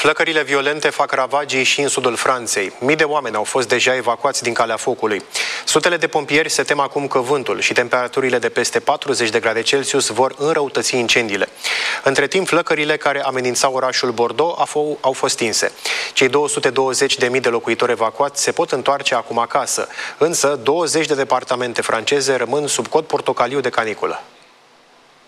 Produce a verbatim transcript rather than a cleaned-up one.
Flăcările violente fac ravagii și în sudul Franței. Mii de oameni au fost deja evacuați din calea focului. Sutele de pompieri se tem acum că vântul și temperaturile de peste patruzeci de grade Celsius vor înrăutăți incendiile. Între timp, flăcările care amenințau orașul Bordeaux au fost stinse. Cei două sute douăzeci de mii de locuitori evacuați se pot întoarce acum acasă, însă douăzeci de departamente franceze rămân sub cod portocaliu de caniculă.